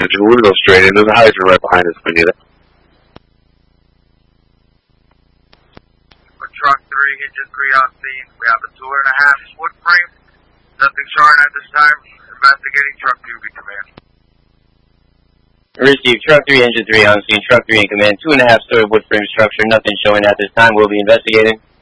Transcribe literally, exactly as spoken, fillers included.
Engine one, go straight into the hydrant right behind us. We need it. For truck three, engine three on scene. We have a two and a half foot frame. Nothing short at this time. Investigating truck two in command. Receive truck three, engine three on scene. Truck three in command. Two and a half story wood frame structure. Nothing showing at this time. We'll be investigating.